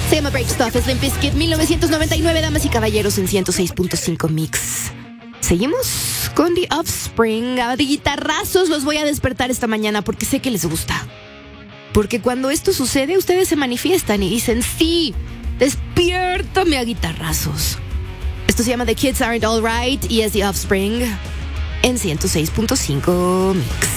Se llama Break Stuff, es Limp Bizkit, 1999, damas y caballeros, en 106.5 Mix. Seguimos con The Offspring. De guitarrazos los voy a despertar esta mañana porque sé que les gusta. Porque cuando esto sucede, ustedes se manifiestan y dicen, sí, despiértame a guitarrazos. Esto se llama The Kids Aren't Alright y es The Offspring en 106.5 Mix.